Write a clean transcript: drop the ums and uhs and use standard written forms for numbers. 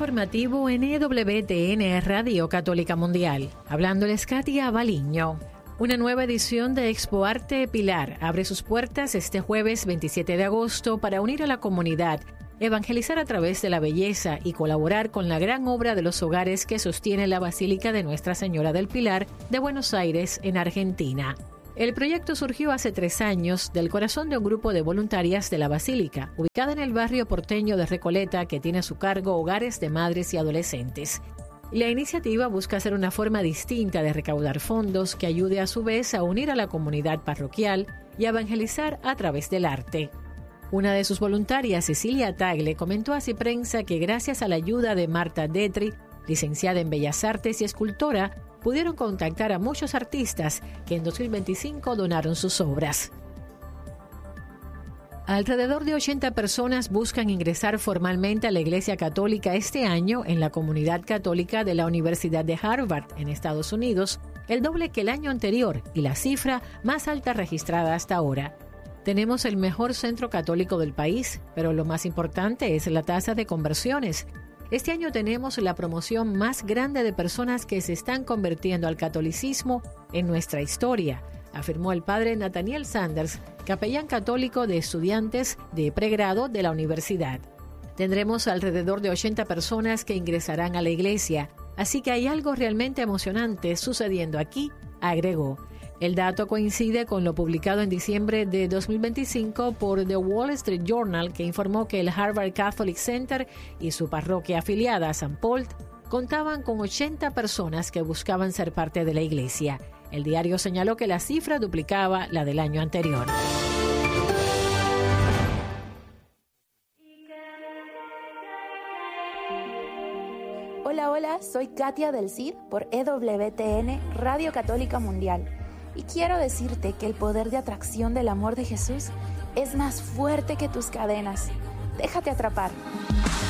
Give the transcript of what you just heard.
informativo en EWTN Radio Católica Mundial. Hablándoles Katia Baliño. Una nueva edición de Expo Arte Pilar abre sus puertas este jueves 27 de agosto para unir a la comunidad, evangelizar a través de la belleza y colaborar con la gran obra de los hogares que sostiene la Basílica de Nuestra Señora del Pilar de Buenos Aires, en Argentina. El proyecto surgió hace 3 años del corazón de un grupo de voluntarias de la Basílica, ubicada en el barrio porteño de Recoleta, que tiene a su cargo hogares de madres y adolescentes. La iniciativa busca ser una forma distinta de recaudar fondos que ayude a su vez a unir a la comunidad parroquial y a evangelizar a través del arte. Una de sus voluntarias, Cecilia Tagle, comentó a Ciprensa que gracias a la ayuda de Marta Detri, licenciada en Bellas Artes y escultora, pudieron contactar a muchos artistas que en 2025 donaron sus obras. Alrededor de 80 personas buscan ingresar formalmente a la Iglesia Católica este año en la comunidad católica de la Universidad de Harvard, en Estados Unidos, el doble que el año anterior y la cifra más alta registrada hasta ahora. Tenemos el mejor centro católico del país, pero lo más importante es la tasa de conversiones. Este año tenemos la promoción más grande de personas que se están convirtiendo al catolicismo en nuestra historia, afirmó el padre Nathaniel Sanders, capellán católico de estudiantes de pregrado de la universidad. Tendremos alrededor de 80 personas que ingresarán a la iglesia, así que hay algo realmente emocionante sucediendo aquí, agregó. El dato coincide con lo publicado en diciembre de 2025 por The Wall Street Journal, que informó que el Harvard Catholic Center y su parroquia afiliada a St. Paul contaban con 80 personas que buscaban ser parte de la iglesia. El diario señaló que la cifra duplicaba la del año anterior. Hola, soy Katia del Cid por EWTN Radio Católica Mundial. Y quiero decirte que el poder de atracción del amor de Jesús es más fuerte que tus cadenas. Déjate atrapar.